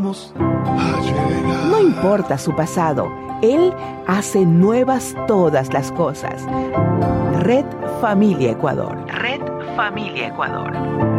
No importa su pasado, Él hace nuevas todas las cosas. Red Familia Ecuador. Red Familia Ecuador.